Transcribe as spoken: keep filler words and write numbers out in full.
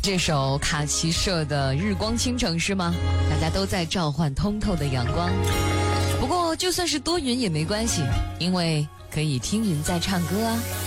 这首卡奇社的《日光倾城》是吗？大家都在召唤通透的阳光。不过就算是多云也没关系，因为可以听云在唱歌啊。